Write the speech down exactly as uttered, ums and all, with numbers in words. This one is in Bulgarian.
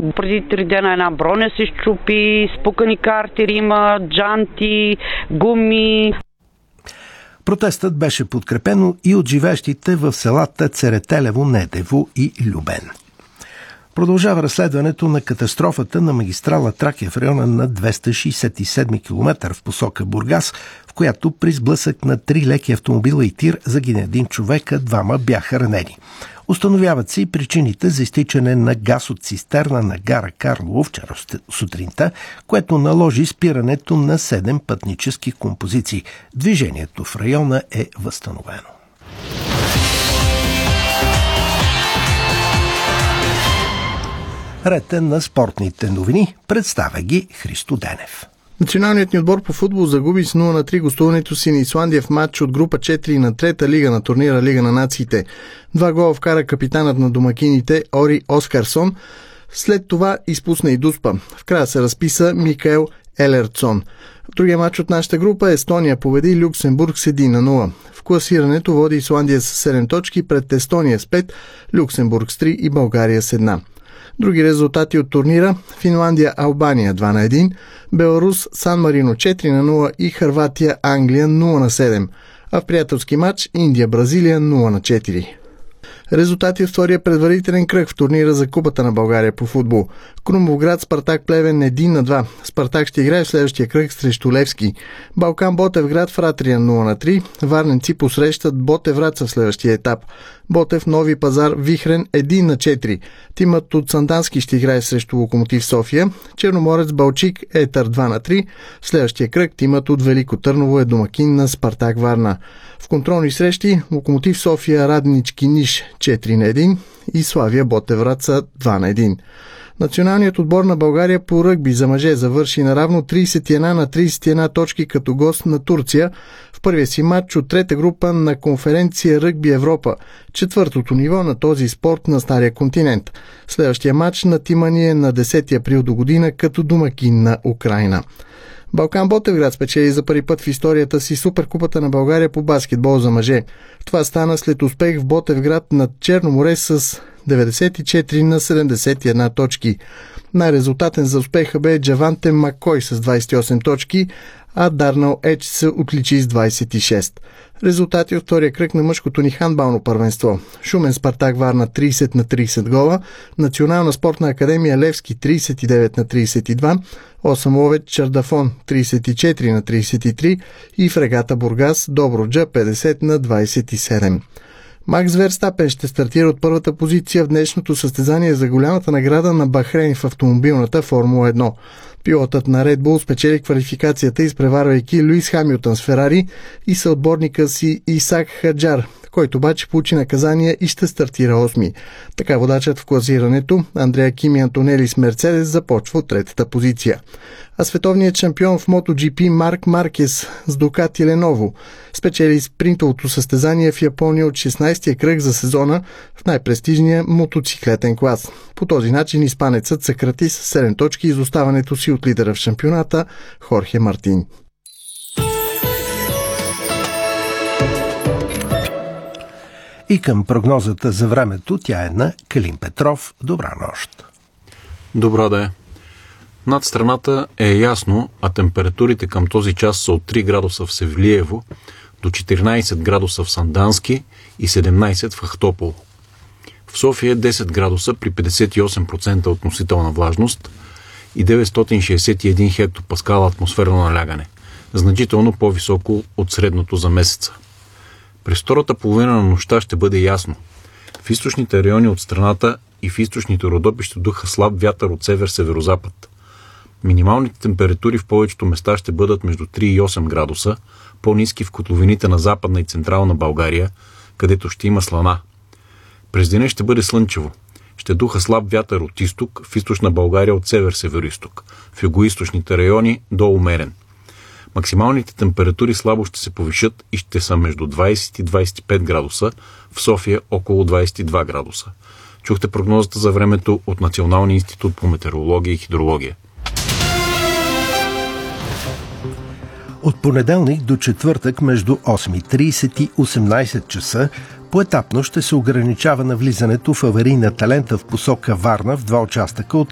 Преди три дена една броня се счупи, спукани картери има, джанти, гуми. Протестът беше подкрепено и от живеещите в селата Церетелево, Недево и Любен. Продължава разследването на катастрофата на магистрала Тракия в района на двеста шейсет и седми километър в посока Бургас, в която при сблъсък на три леки автомобила и тир загина един човек, а двама бяха ранени. Установяват се и причините за изтичане на газ от цистерна на гара Карлово вчера сутринта, което наложи спирането на седем пътнически композиции. Движението в района е възстановено. Ред е на спортните новини. Представя ги Христо Денев. Националният ни отбор по футбол загуби с нула на три гостуването си на Исландия в матч от група четири на трета лига на турнира Лига на нациите. Два гола вкара капитанът на домакините Ори Оскарсон. След това изпусна и дуспа. В края се разписа Микаел Елерцон. В другия матч от нашата група Естония победи Люксембург с едно на нула. В класирането води Исландия с седем точки пред Естония с пет, Люксембург с три и България с една. Други резултати от турнира: Финландия Албания два на едно, Беларус Сан Марино четири на нула и Хърватия Англия нула на седем, а в приятелски матч Индия Бразилия нула на четири. Резултати от втория предварителен кръг в турнира за Купата на България по футбол. Крумовград Спартак Плевен едно на два. Спартак ще играе в следващия кръг срещу Левски. Балкан Ботевград Фратрия нула на три. Варненци посрещат Ботев Враца в следващия етап. Ботев Нови Пазар Вихрен едно на четири. Тимът от Сандански ще играе срещу Локомотив София. Черноморец Балчик Етър два на три. В следващия кръг тимът от Велико Търново е домакин на Спартак Варна. В контролни срещи Локомотив София Раднички Ниш четири на едно и Славия Ботев Враца два на едно. Националният отбор на България по ръгби за мъже завърши наравно тридесет и една на тридесет и една точки като гост на Турция в първия си матч от трета група на конференция Ръгби Европа, четвъртото ниво на този спорт на Стария континент. Следващия матч на тима ни е на десети април до година като домакин на Украйна. Балкан Ботевград спечели за първи път в историята си Суперкупата на България по баскетбол за мъже. Това стана след успех в Ботевград над Черно море с деветдесет и четири на седемдесет и една точки. Най-резултатен за успеха бе Джаванте Макой с двадесет и осем точки, а Дарнал Едж се отличи с двадесет и шест. Резултати от втория кръг на мъжкото ни хандбално първенство: Шумен Спартак Варна тридесет на тридесет гола, Национална спортна академия Левски тридесет и девет на тридесет и два, осем Ловеч Чардафон тридесет и четири на тридесет и три и Фрегата Бургас Добруджа петдесет на двадесет и седем. Макс Верстапен ще стартира от първата позиция в днешното състезание за голямата награда на Бахрейн в автомобилната Формула едно. Пилотът на Red Bull спечели квалификацията, изпреварвайки Луис Хамилтън с Ферари и съотборника си Исак Хаджар, който обаче получи наказание и ще стартира осми. Така водачът в класирането Андреа Кими Антонели с Мерцедес започва от третата позиция. А световният шампион в MotoGP Марк Маркес с Дукати Леново спечели спринтовото състезание в Япония от шестнадесетия кръг за сезона в най-престижния мотоциклетен клас. По този начин испанецът съкрати с седем точки изоставането си от лидера в шампионата Хорхе Мартин. И към прогнозата за времето, тя е на Калин Петров. Добра нощ! Добра да е. Над страната е ясно, а температурите към този час са от три градуса в Севлиево до четиринадесет градуса в Сандански и седемнадесет в Ахтопол. В София десет градуса при петдесет и осем процента относителна влажност и деветстотин шейсет и един хектопаскала атмосферно налягане, значително по-високо от средното за месеца. През втората половина на нощта ще бъде ясно. В източните райони от страната и в източните Родопи ще духа слаб вятър от север-северозапад. Минималните температури в повечето места ще бъдат между три и осем градуса, по-ниски в котловините на Западна и Централна България, където ще има слана. През деня ще бъде слънчево. Ще духа слаб вятър от изток, в източна България от север-североизток, в югоизточните райони до умерен. Максималните температури слабо ще се повишат и ще са между двадесет и двадесет и пет градуса, в София около двадесет и два градуса. Чухте прогнозата за времето от Националния институт по метеорология и хидрология. От понеделник до четвъртък между осем и тридесет и осемнадесет часа поетапно ще се ограничава навлизането в аварийната лента в посока Варна в два участъка от